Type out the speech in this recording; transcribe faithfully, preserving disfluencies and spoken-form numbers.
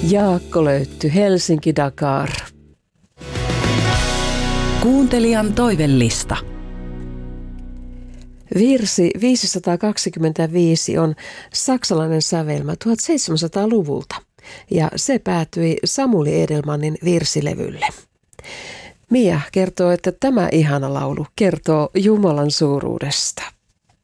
Jaakko löytty, Helsinki Dakar. Kuuntelijan toivellista. Virsi viisisataakaksikymmentäviisi on saksalainen sävelmä tuhatseitsemänsataaluvulta ja se päätyi Samuli Edelmannin virsilevylle. Mia kertoo, että tämä ihana laulu kertoo Jumalan suuruudesta.